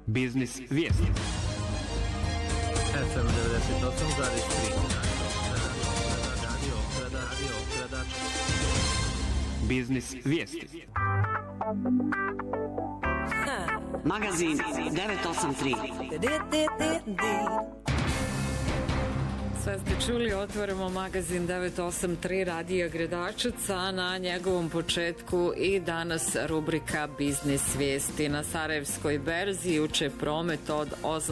Biznis vijesti. FM 98,3. Biznis vijesti. Magazin 983. Sve ste čuli, otvaramo magazin 983 Radija Gredačac, a na njegovom početku i danas rubrika Biznis vijesti. Na Sarajevskoj berzi juče promet od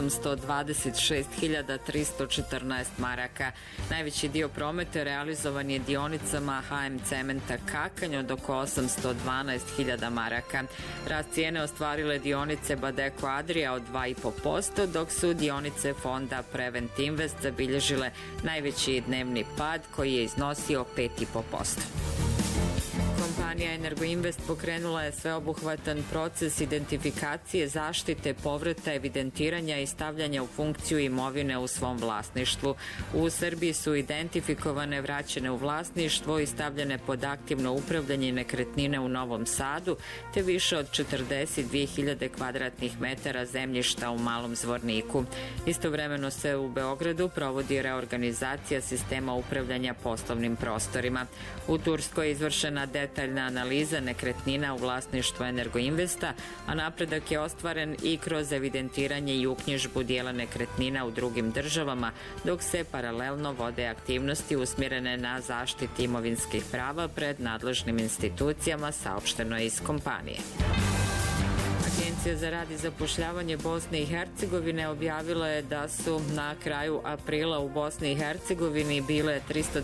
826.314 maraka. Najveći dio prometa realizovan je dionicama HM Cementa Kakanj od oko 812.000 maraka. Rast cijene ostvarile dionice Badeko Adria od 2,5%, dok su dionice fonda Prevent Invest zabilježile najveći dnevni pad koji je iznosio 5,5%. Kompanija Energoinvest pokrenula je sveobuhvatan proces identifikacije, zaštite, povrata, evidentiranja i stavljanja u funkciju imovine u svom vlasništvu. U Srbiji su identifikovane, vraćene u vlasništvo i stavljene pod aktivno upravljanje nekretnine u Novom Sadu, te više od 42.000 kvadratnih metara zemljišta u Malom Zvorniku. Istovremeno se u Beogradu provodi reorganizacija sistema upravljanja poslovnim prostorima. U Turskoj je izvršena detaljna analiza nekretnina u vlasništvu Energoinvesta, a napredak je ostvaren i kroz evidentiranje i uknjižbu dijela nekretnina u drugim državama, dok se paralelno vode aktivnosti usmjerene na zaštiti imovinskih prava pred nadležnim institucijama, saopšteno je iz kompanije. Agencija za rad i zapošljavanje Bosne i Hercegovine objavila je da su na kraju aprila u Bosni i Hercegovini bile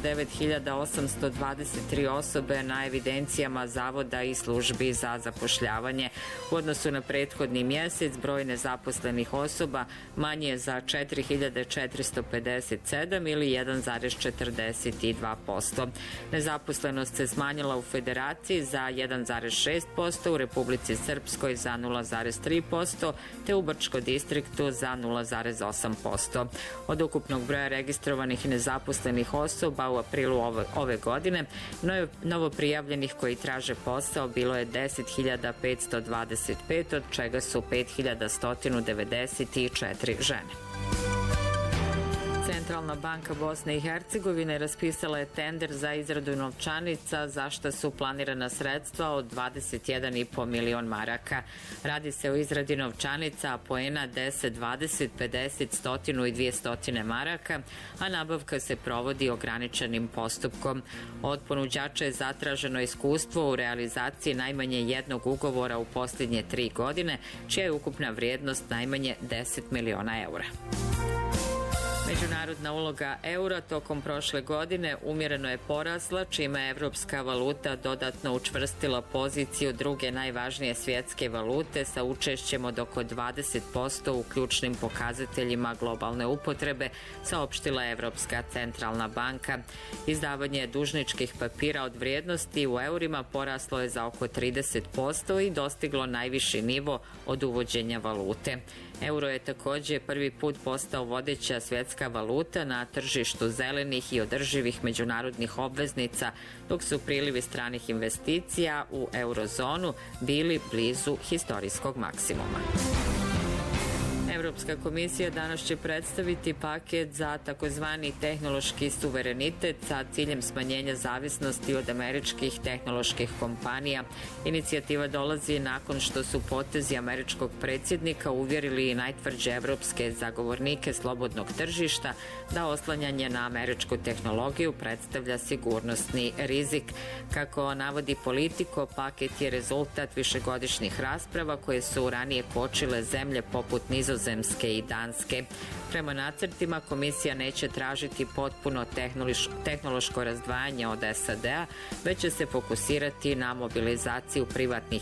309.823 osobe na evidencijama zavoda i službi za zapošljavanje. U odnosu na prethodni mjesec broj nezaposlenih osoba manji je za 4.457 ili 1,42%. Nezaposlenost se smanjila u Federaciji za 1,6%, u Republici Srpskoj za 0,3%, te u Brčko distriktu za 0,8%. Od ukupnog broja registrovanih nezaposlenih osoba u aprilu ove godine, novo prijavljenih koji traže posao bilo je 10.525, od čega su 5.194 žene. Centralna banka Bosne i Hercegovine raspisala je tender za izradu novčanica za što su planirana sredstva od 21,5 milion maraka. Radi se o izradi novčanica poena 10, 20, 50, 100 i 200 maraka, a nabavka se provodi ograničenim postupkom. Od ponuđača je zatraženo iskustvo u realizaciji najmanje jednog ugovora u posljednje 3 godine, čija je ukupna vrijednost najmanje 10 miliona eura. Međunarodna uloga eura tokom prošle godine umjereno je porasla, čime je evropska valuta dodatno učvrstila poziciju druge najvažnije svjetske valute sa učešćem od oko 20% u ključnim pokazateljima globalne upotrebe, saopštila je Evropska centralna banka. Izdavanje dužničkih papira od vrijednosti u eurima poraslo je za oko 30% i dostiglo najviši nivo od uvođenja valute. Euro je također prvi put postao vodeća svjetska valuta na tržištu zelenih i održivih međunarodnih obveznica, dok su prilivi stranih investicija u eurozonu bili blizu historijskog maksimuma. Evropska komisija danas će predstaviti paket za takozvani tehnološki suverenitet sa ciljem smanjenja zavisnosti od američkih tehnoloških kompanija. Inicijativa dolazi nakon što su potezi američkog predsjednika uvjerili i najtvrđe evropske zagovornike slobodnog tržišta da oslanjanje na američku tehnologiju predstavlja sigurnosni rizik. Kako navodi Politico, paket je rezultat višegodišnjih rasprava koje su ranije kočile zemlje poput Nizozemske i Danske. Prema nacrtima, komisija neće tražiti potpuno tehnološko razdvajanje od SAD-a, već će se fokusirati na mobilizaciju privatnih